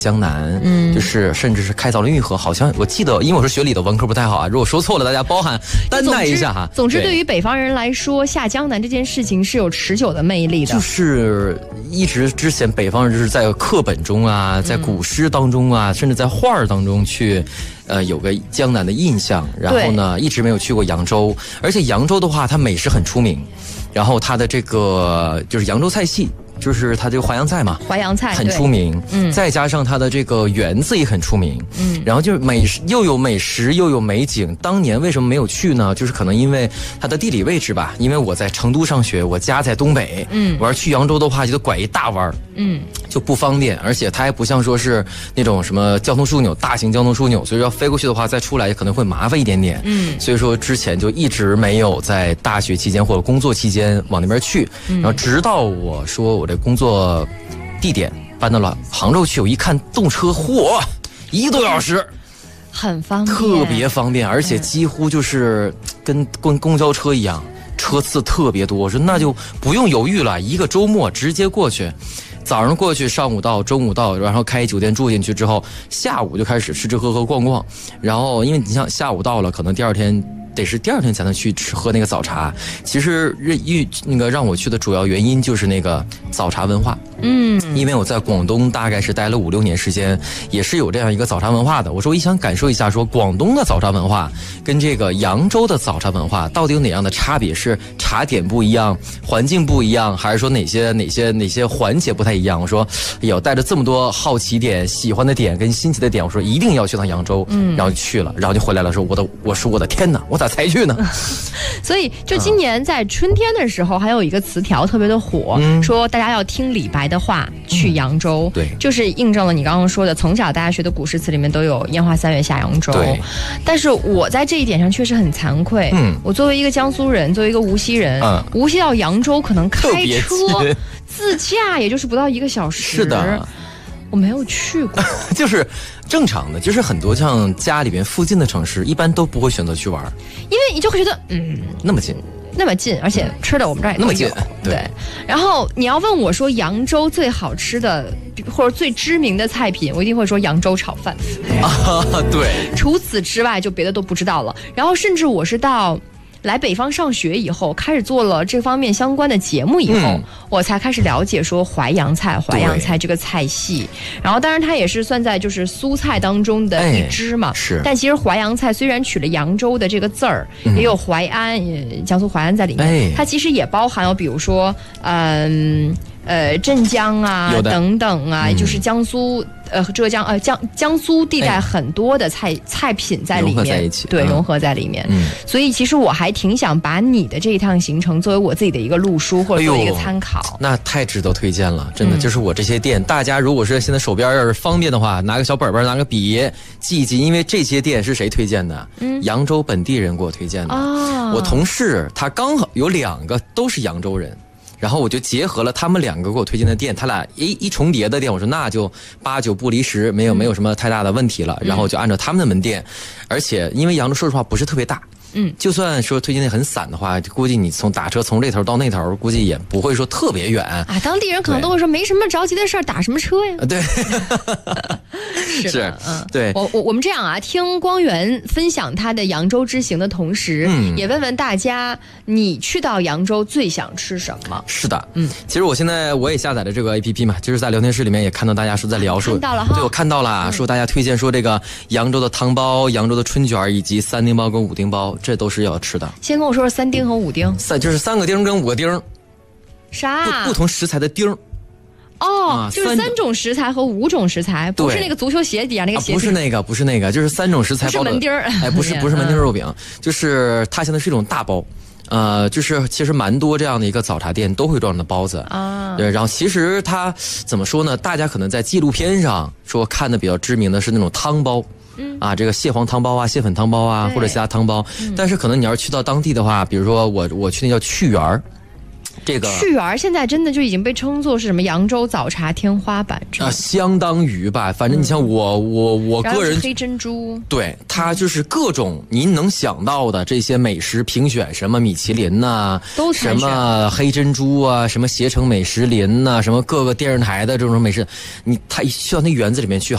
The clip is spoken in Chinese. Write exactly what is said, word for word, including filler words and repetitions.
江南，嗯，就是甚至是开凿了运河，好像我记得，因为我是学理的，文科不太好啊，如果说错了，大家包涵担待一下哈。 总之，对于北方人来说，下江南这件事情是有持久的魅力的。 就是一直之前北方人就是在课本中啊，在古诗当中啊，嗯、甚至在画儿当中去，呃，有个江南的印象。然后呢，一直没有去过扬州，而且扬州的话，它美食很出名，然后它的这个就是扬州菜系。就是它这个淮扬菜嘛， 淮扬菜很出名，嗯，再加上它的这个园子也很出名，嗯，然后就是美食又有美食又有美景。当年为什么没有去呢？就是可能因为它的地理位置吧，因为我在成都上学，我家在东北，嗯，我要去扬州的话就得拐一大弯，嗯，就不方便，而且它还不像说是那种什么交通枢纽，大型交通枢纽，所以要飞过去的话再出来可能会麻烦一点点，嗯，所以说之前就一直没有在大学期间或者工作期间往那边去，然后直到我说我这工作地点搬到了杭州去，我一看动车，嚯，一个多小时， 很方便， 特别方便，而且几乎就是跟跟公交车一样，车次特别多。我说那就不用犹豫了，一个周末直接过去，早上过去，上午到，中午到，然后开酒店住进去之后，下午就开始吃吃喝喝逛逛。然后因为你像下午到了，可能第二天。得是第二天才能去吃喝那个早茶。其实预那个让我去的主要原因就是那个早茶文化。嗯，因为我在广东大概是待了五六年时间，也是有这样一个早茶文化的。我说我一想感受一下，说广东的早茶文化跟这个扬州的早茶文化到底有哪样的差别？是茶点不一样，环境不一样，还是说哪些哪些哪些环节不太一样？我说，哎呦，带着这么多好奇点、喜欢的点跟新奇的点，我说一定要去趟扬州。嗯，然后就去了，然后就回来了，说我的，我说我的天哪，我咋才去呢？ 所以就今年在春天的时候，还有一个词条特别的火，嗯、说大家要听李白的话，去扬州。嗯、对，就是印证了你刚刚说的，从小大家学的古诗词里面都有烟花三月下扬州。对，但是我在这一点上确实很惭愧。嗯，我作为一个江苏人，作为一个无锡人，嗯、无锡到扬州可能开车自驾也就是不到一个小时。 是的。 我没有去过， 就是正常的，就是很多像家里边附近的城市，一般都不会选择去玩， 因为你就会觉得，嗯， 那么近， 那么近，而且吃的我们这儿也那么近， 对。对然后你要问我说扬州最好吃的或者最知名的菜品，我一定会说扬州炒饭。 啊，对。 除此之外，就别的都不知道了。然后甚至我是到。来北方上学以后，开始做了这方面相关的节目以后，嗯、我才开始了解说淮扬菜、淮扬菜这个菜系。然后，当然它也是算在就是苏菜当中的一支嘛。哎、是。但其实淮扬菜虽然取了扬州的这个字儿，嗯、也有淮安、江苏淮安在里面，哎、它其实也包含有比如说，嗯。呃，镇江啊，等等啊，嗯、就是江苏呃浙江呃江江苏地带很多的菜、哎、菜品在里面， 融合在一起， 对， 嗯、 融合在里面。嗯，所以其实我还挺想把你的这一趟行程作为我自己的一个路书或者作为一个参考。哎、 那太值得推荐了，真的，嗯、就是我这些店，大家如果是现在手边要是方便的话，拿个小本本，拿个笔记一记，因为这些店是谁推荐的？嗯，扬州本地人给我推荐的。哦，我同事他刚好有两个都是扬州人。然后我就结合了他们两个给我推荐的店，他俩一一重叠的店，我说那就八九不离十，没有没有什么太大的问题了。嗯、然后就按照他们的门店，而且因为扬州说实话不是特别大。嗯，就算说推荐的很散的话，估计你从打车从这头到那头，估计也不会说特别远啊。当地人可能都会说没什么着急的事儿，打什么车呀？ 对， 是, 是，嗯， 对。 我我我们这样啊，听光源分享他的扬州之行的同时，嗯，也问问大家，你去到扬州最想吃什么？ 是的，嗯，其实我现在我也下载了这个 A P P 嘛，就是在聊天室里面也看到大家说在聊说， 看到了哈， 对，我看到了，嗯、说大家推荐说这个扬州的汤包、扬州的春卷以及三丁包跟五丁包。这都是要吃的。 先跟我说说三丁和五丁。 三就是三个丁跟五个丁。 啥？ 不, 不同食材的丁。 哦、啊，就是三种食材和五种食材，不是那个足球鞋底下那个鞋、 啊。不是那个，不是那个，就是三种食材包的。 不是门丁儿。 哎，不是不是门丁肉饼，就是它现在是一种大包。呃，就是其实蛮多这样的一个早茶店都会有这样的包子啊。对，然后其实它怎么说呢？大家可能在纪录片上说看的比较知名的是那种汤包。嗯啊，这个蟹黄汤包啊，蟹粉汤包啊，或者其他汤包，嗯、但是可能你要是去到当地的话，比如说我我去那叫趣园，这个趣园现在真的就已经被称作是什么扬州早茶天花板啊，相当于吧，反正你像我、嗯、我我个人黑珍珠， 对，它就是各种您能想到的这些美食评选，什么米其林呐、啊， 都什么黑珍珠啊，什么携程美食林呐、啊，什么各个电视台的这种美食，你他一去到那园子里面去。